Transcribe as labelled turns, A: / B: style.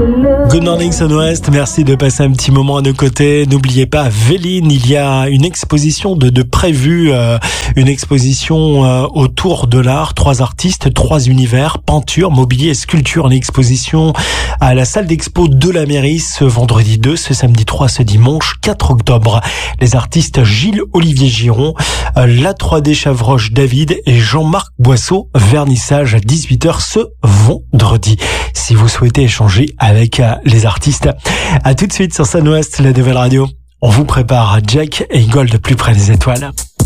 A: Good morning Sun West, merci de passer un petit moment à nos côtés. N'oubliez pas, Véline, il y a une exposition de prévue, une exposition autour de l'art. 3 artistes, 3 univers, peinture, mobilier et sculpture. Une exposition à la salle d'expo de la mairie ce vendredi 2, ce samedi 3, ce dimanche 4 octobre. Les artistes Gilles-Olivier Giron, la 3D Chavroche David et Jean-Marc Boisseau. Vernissage à 18h ce vendredi. Si vous souhaitez échanger avec les artistes, à tout de suite sur Sun West, la nouvelle radio. On vous prépare Jack et Gold plus près des étoiles.